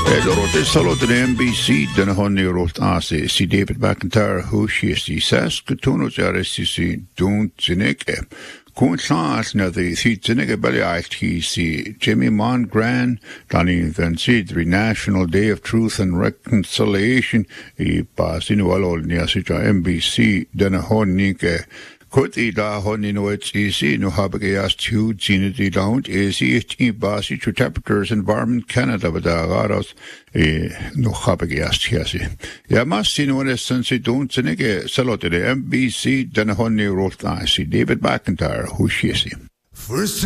Lorote solo de NBC den honni rolt ase si David McIntyre hushi si sas kutuno jare si don't zineke kun chans na the zineke bali IT si Jimmy Mon-Gran Danny consider National Day of Truth and Reconciliation I pasino alol ni asija NBC den honni ke Kut I da honni no it's easy no habe geast hu zineti don't easy I basi to Temperatures Environment Canada but garos no habe geast hiasi. Ja mas sino es sense don't zineke salote de NBC den honni rolt I see David McIntyre who she is.